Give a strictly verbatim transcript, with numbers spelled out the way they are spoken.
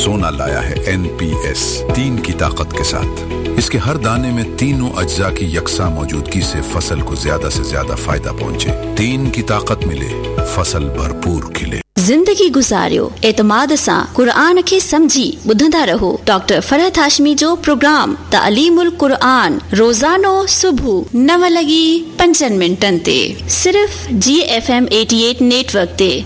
सोना लाया है एन पी एस, तीन की ताकत के साथ। इसके हर दाने में तीनों अज्जा की यकसा मौजूदगी से फसल को ज्यादा से ज्यादा फायदा पहुंचे। तीन की ताकत मिले, फसल भरपूर खिले। जिंदगी गुजारियो एतमाद सां कुरान खे समझी ॿुधंदा रहो। डॉक्टर फरहत हाशमी जो प्रोग्राम तालीमुल कुरान रोजानो सुबह नव लगी पंजनि मिंटनि ते सिर्फ़ जी एफ एम अठासी नेटवर्क ते।